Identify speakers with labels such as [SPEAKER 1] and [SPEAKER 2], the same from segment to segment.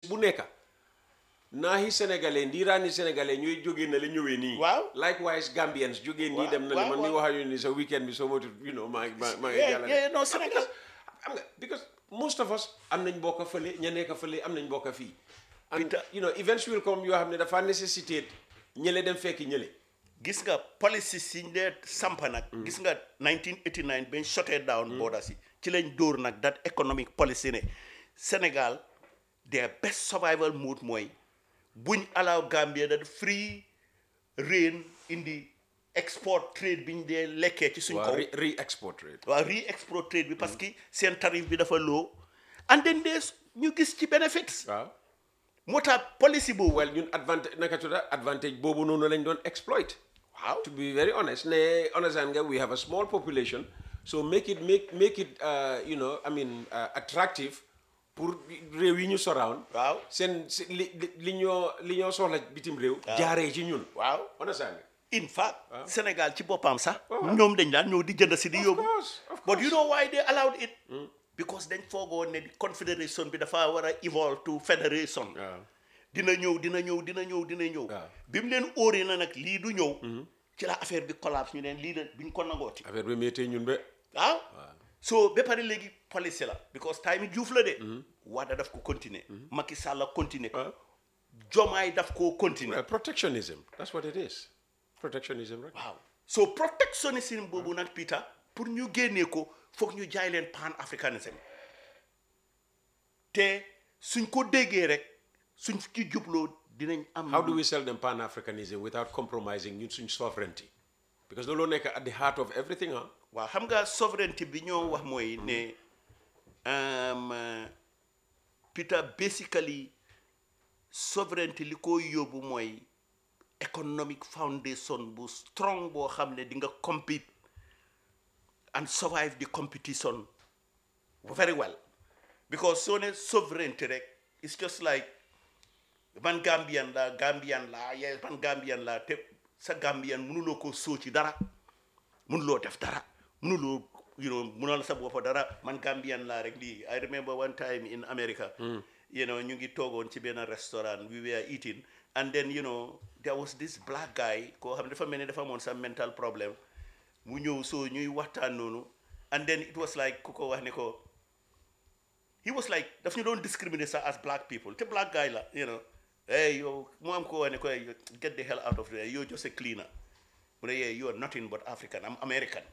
[SPEAKER 1] bu nekk naahi sénégalais ndiiraani sénégalais ñooy jógee na la ñëwee nii.
[SPEAKER 2] waaw
[SPEAKER 1] likewise Gambians jógee nii dem na li man mi wax ak ni sa weekend bi soo moytu maa ngi jàllale.
[SPEAKER 2] non Sénégal
[SPEAKER 1] xam nga because most of us am nañ bokk fële ña nekk fële am nañ bokk fii. and events will come yoo xam ne dafa nécessité ñële dem fekki ñële.
[SPEAKER 2] gis nga policy si ñu dee samp nag. gis nga 1989 bañ shutted down borders yi ci lañ dóor nag that economic policy ne Sénégal their best survival mode mooy buñ allow Gambia that free reign in the export trade bi ñu dee lekkee ci suñ kaw.
[SPEAKER 1] re-export trade.
[SPEAKER 2] waaw re-export trade bi parce que seen tarif bi dafa low and then des ñu gis ci benefits.
[SPEAKER 1] waaw
[SPEAKER 2] moo tax policy boobu.
[SPEAKER 1] well ñun advantage boobu noonu lañ doon exploit.
[SPEAKER 2] waaw
[SPEAKER 1] to be very honest understand nga we have a small population so make it attractive pour réew yi ñu surround.
[SPEAKER 2] waaw
[SPEAKER 1] seen li ñoo soxla bitim réew. jaaree ci ñun.
[SPEAKER 2] waaw
[SPEAKER 1] understand nga.
[SPEAKER 2] in fact Sénégal ci boppam sax. ñoom dañ daan ñëw di jënd si di yóbbu.
[SPEAKER 1] of course
[SPEAKER 2] but you know why they allowed it. because dañ foogoon ne confederation bi dafa war a evolve to federation. dina ñëw. bi mu leen óoree na nag lii du ñëw. ci la affaire bi collapse ñu ne lii la duñ ko nangooti.
[SPEAKER 1] affaire bi méttee ñun ba.
[SPEAKER 2] waaw so ba pare léegi policy la because time yi Juuf la de. Wade daf ko continuer. Macky Sall la continuer. Jomaay daf ko continuer.
[SPEAKER 1] Protectionism that's what it is. Protectionism rek.
[SPEAKER 2] waaw so protectionism boobu nag Peter pour ñu génnee ko foog ñu jaay leen pan africanism te suñ ko déggee rek suñ ci jubloo dinañ am.
[SPEAKER 1] How do we sell them pan africanism without compromising ñun suñ sovereignty because loolu nekk at the heart of everything
[SPEAKER 2] waaw xam nga sovereignty bi ñoo wax mooy ne Peter basically sovereignty li ko yóbbu mooy economic foundation bu strong boo xam ne di nga compete and survive the competition very well because soo ne sovereignty rek it's just like man Gambian la yes man Gambian la te sa Gambian mënuloo ko soo ci dara mënuloo def dara mënuloo mënal sa bopp dara man Gambian la rek lii I remember one time in America ñu ngi toogoon ci benn restaurant we were eating and then there was this black guy koo xam ne dafa mel ni dafa amoon sa mental problem mu ñëw soo ñuy waxtaan noonu and then it was like ku ko wax ne ko he was like daf ñu doon discriminate sax as black people te black guy la hey yow mu am ko wax ne ko get the hell out of there you're just a cleaner mu ne you are nothing but African I'm American.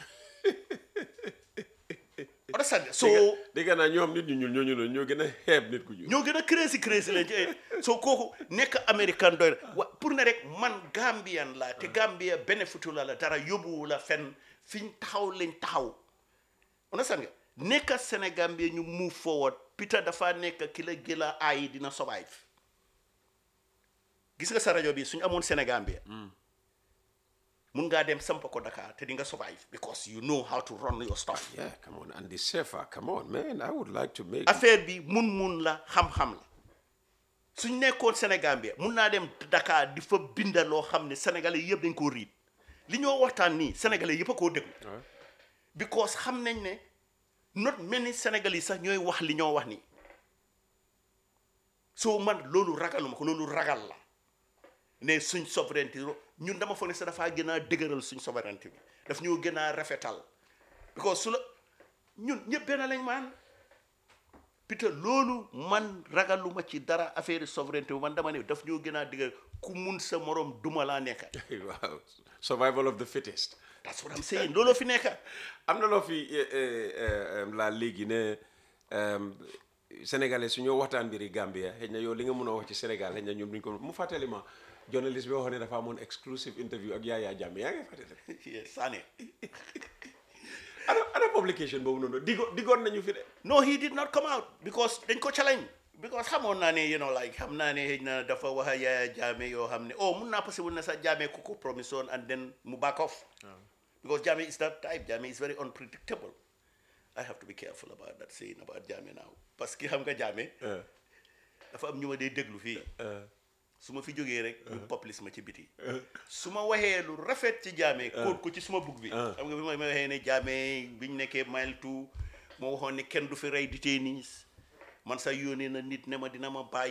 [SPEAKER 2] so
[SPEAKER 1] dégg naa ñoom nit ñu ñuul ñoo gën a xeeb nit ku ñuul.
[SPEAKER 2] ñoo gën a crazy leen ci so kooku nekk American doy pour ne rek man Gambian la te Gambia bénéfitu la dara yóbbuwu la fenn fiñ taxaw lañ taxaw understand nga nekk Sénégambie ñu move forward Peter dafa nekk ki la gëla ay dina survive gis nga sa rajo bi suñu amoon Sénégambie mun ngaa dem samp ko Dakar te di nga survive because you know how to run your stuff.
[SPEAKER 1] Yeah, come on, and the safer. Come on, man. I would like to make.
[SPEAKER 2] affaire bi mun la xam-xam la suñ nekkoon Sénégambie mun naa dem Dakar di fa binda loo xam ne sénégalais yëpp dañ koo riit li ñoo waxtaan nii sénégalais yëpp a koo déglu. because xam nañ ne not many sénégalais sax ñooy wax li ñoo wax nii so man loolu ragaluma ko loolu ragal la ne suñ souveraineté ñun dama foog ne sax dafaa gën a dëgëral suñ souveraineté bi daf ñoo gën a rafetal because su la ñun ñëpp benn lañ maan Peter loolu man ragaluma ci dara affaire souveraineté bi man dama ne daf ñoo gën a dëgëral ku mun sa morom duma laa nekka.
[SPEAKER 1] Wow, survival of the fittest.
[SPEAKER 2] That's what I'm saying looloo fi nekka.
[SPEAKER 1] am na loo fi laa léegi ne sénégalais su ñoo waxtaan mbiri Gambia xëy na yow li nga mën a wax ci Sénégal xëy na ñoom duñ ko mu fàttali ma journaliste bi waxoon ne dafa amoon exclusive interview ak Yaya Jammeh yaa ngi fàttali.
[SPEAKER 2] Sane.
[SPEAKER 1] ana publication boobu noonu digoon nañu fi de.
[SPEAKER 2] No, he did not come out because dañ ko challenge because xamoon naa ne xam naa ne xëy na dafa wax Yaya Jammeh yoo xam ne mun naa possible na sax Jammeh ku ko promise woon and then mu back off. Because Jammeh is that type. Jammeh is very unpredictable. I have to be careful about that saying about Jammeh now parce que xam nga Jammeh dafa am ñu ma dee déglu fii su ma fi jógee rek ñu populise ma ci biti su ma waxee lu rafet ci Jammeh kóot ko ci suma bugg bi xam nga bi ma waxee ne Jammeh biñ nekkee mile 2 moo waxoon ne kenn du fi rey detainees man sa yónnee na nit ne ma dina ma bàyyi